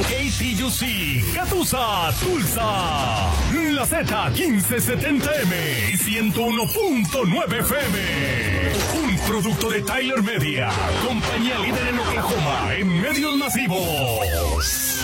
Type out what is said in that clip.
KTUC, Catusa, Tulsa. La Z 1570M y 101.9 FM. Un producto de Tyler Media, compañía líder en Oklahoma en medios masivos.